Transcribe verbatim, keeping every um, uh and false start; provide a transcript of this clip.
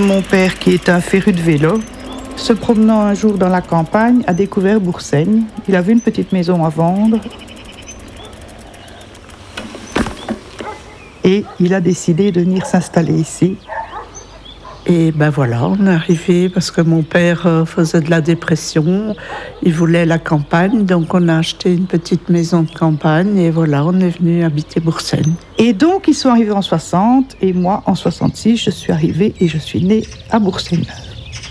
Mon père, qui est un féru de vélo, se promenant un jour dans la campagne, a découvert Boursaigne. Il a vu une petite maison à vendre et il a décidé de venir s'installer ici. Et ben voilà, on est arrivé parce que mon père faisait de la dépression, il voulait la campagne, donc on a acheté une petite maison de campagne et voilà, on est venu habiter Boursaigne. Et donc ils sont arrivés en soixante et moi en soixante-six, je suis arrivée et je suis née à Boursaigne.